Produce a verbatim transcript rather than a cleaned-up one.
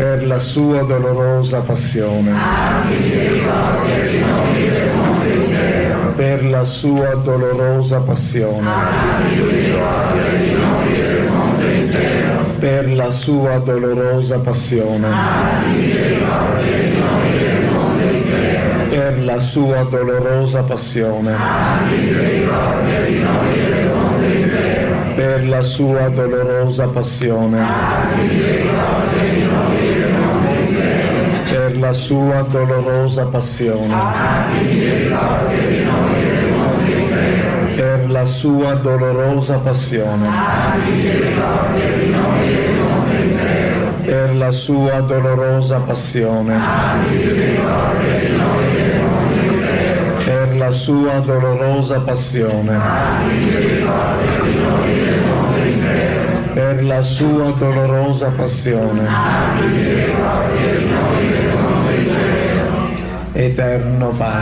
per la sua dolorosa passione, per la sua dolorosa passione, per la sua dolorosa passione, per la sua dolorosa passione, per la sua dolorosa passione, per la sua dolorosa passione, per la sua dolorosa passione, per la sua dolorosa passione, per la sua dolorosa passione, per la sua dolorosa passione. Eterno Padre,